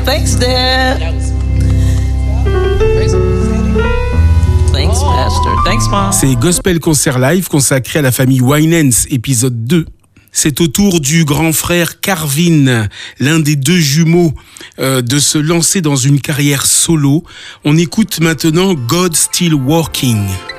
Thanks, Dad. Thanks, Pastor. Thanks, Mom. C'est Gospel Concert Live consacré à la famille Winans, épisode 2. C'est au tour du grand frère Carvin, l'un des deux jumeaux, de se lancer dans une carrière solo. On écoute maintenant God Still Working.